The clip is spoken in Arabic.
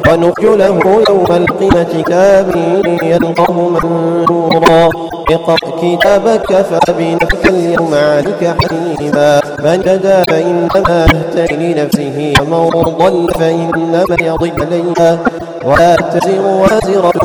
ونخرج له يوم القيامة كتابا يلقاه منشورا اقرأ كتابك كفى بنفسك اليوم عليك حسيبا من اهتدى فإنما يهتدي لنفسه ومن ضل فإنما يضل عليها ولا تزر وازرة